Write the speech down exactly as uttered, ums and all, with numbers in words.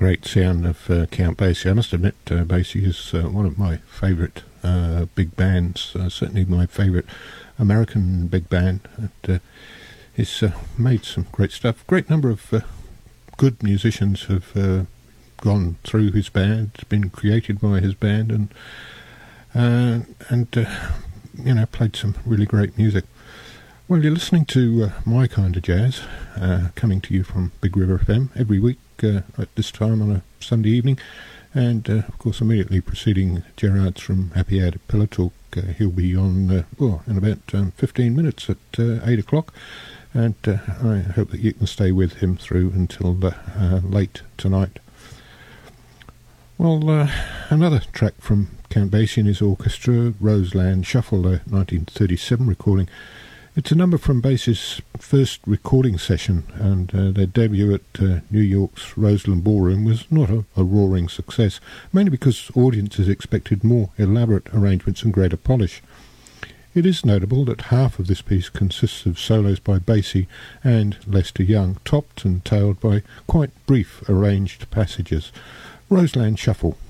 great sound of uh, Count Basie. I must admit, uh, Basie is uh, one of my favourite uh, big bands, uh, certainly my favourite American big band. And, uh, he's uh, made some great stuff. Great number of uh, good musicians have uh, gone through his band, been created by his band, and uh, and uh, you know, played some really great music. Well, you're listening to uh, My Kind of Jazz, uh, coming to you from Big River F M every week uh, at this time on a Sunday evening, and uh, of course immediately preceding Gerard's from Happy Hour Pillow Talk. Uh, he'll be on uh, well, in about um, fifteen minutes at uh, eight o'clock, and uh, I hope that you can stay with him through until uh, uh, late tonight. Well, uh, another track from Count Basie and his orchestra, Roseland Shuffle, a nineteen thirty-seven recording. It's a number from Basie's first recording session, and uh, their debut at uh, New York's Roseland Ballroom was not a, a roaring success, mainly because audiences expected more elaborate arrangements and greater polish. It is notable that half of this piece consists of solos by Basie and Lester Young, topped and tailed by quite brief arranged passages. Roseland Shuffle.